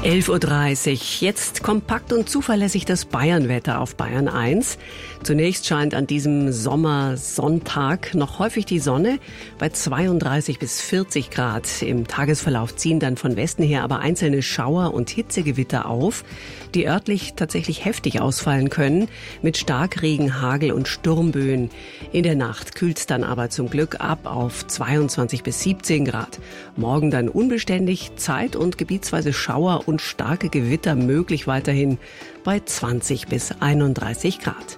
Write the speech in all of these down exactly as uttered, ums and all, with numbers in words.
elf Uhr dreißig. Jetzt kompakt und zuverlässig das Bayernwetter auf Bayern eins. Zunächst scheint an diesem Sommersonntag noch häufig die Sonne bei zweiunddreißig bis vierzig Grad. Im Tagesverlauf ziehen dann von Westen her aber einzelne Schauer und Hitzegewitter auf, die örtlich tatsächlich heftig ausfallen können, mit Starkregen, Hagel und Sturmböen. In der Nacht kühlt es dann aber zum Glück ab auf zweiundzwanzig bis siebzehn Grad. Morgen dann unbeständig, zeit- und gebietsweise Schauer und starke Gewitter möglich weiterhin bei zwanzig bis einunddreißig Grad.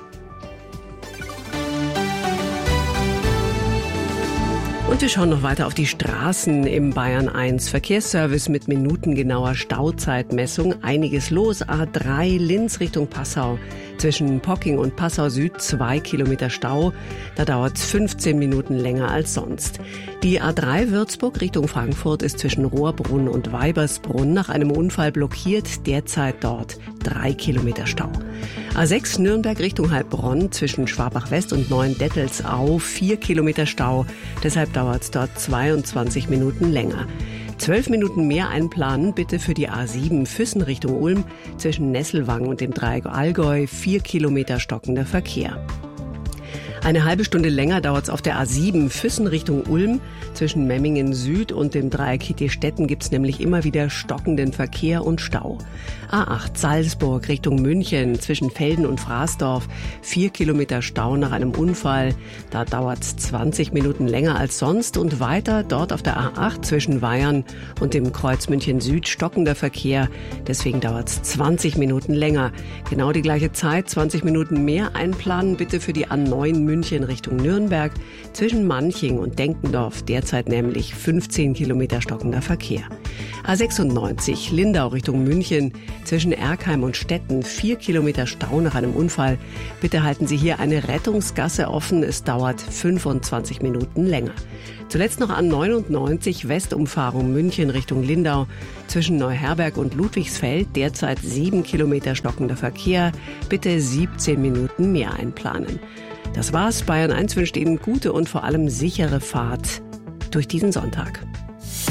Und wir schauen noch weiter auf die Straßen im Bayern eins. Verkehrsservice mit minutengenauer Stauzeitmessung. Einiges los. A drei Linz Richtung Passau. Zwischen Pocking und Passau Süd zwei Kilometer Stau. Da dauert es fünfzehn Minuten länger als sonst. Die A drei Würzburg Richtung Frankfurt ist zwischen Rohrbrunn und Weibersbrunn nach einem Unfall blockiert. Derzeit dort drei Kilometer Stau. A sechs Nürnberg Richtung Heilbronn zwischen Schwabach-West und Neuendettelsau vier Kilometer Stau. Deshalb dauert es dort zweiundzwanzig Minuten länger. Zwölf Minuten mehr einplanen bitte für die A sieben Füssen Richtung Ulm zwischen Nesselwang und dem Dreieck Allgäu, vier Kilometer stockender Verkehr. Eine halbe Stunde länger dauert es auf der A sieben Füssen Richtung Ulm. Zwischen Memmingen Süd und dem Dreieck Hittestetten gibt es nämlich immer wieder stockenden Verkehr und Stau. A acht Salzburg Richtung München zwischen Velden und Fraßdorf. Vier Kilometer Stau nach einem Unfall. Da dauert es zwanzig Minuten länger als sonst. Und weiter dort auf der A acht zwischen Weyern und dem Kreuz München Süd stockender Verkehr. Deswegen dauert es zwanzig Minuten länger. Genau die gleiche Zeit, zwanzig Minuten mehr einplanen bitte für die A neun München Richtung Nürnberg zwischen Manching und Denkendorf. Derzeit nämlich fünfzehn Kilometer stockender Verkehr. A sechsundneunzig Lindau Richtung München zwischen Erkheim und Stetten. Vier Kilometer Stau nach einem Unfall. Bitte halten Sie hier eine Rettungsgasse offen. Es dauert fünfundzwanzig Minuten länger. Zuletzt noch A neunundneunzig Westumfahrung München Richtung Lindau zwischen Neuherberg und Ludwigsfeld. Derzeit sieben Kilometer stockender Verkehr. Bitte siebzehn Minuten mehr einplanen. Das war's. Bayern eins wünscht Ihnen gute und vor allem sichere Fahrt durch diesen Sonntag.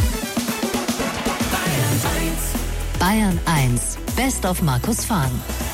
Bayern eins, Best of Markus Fahn.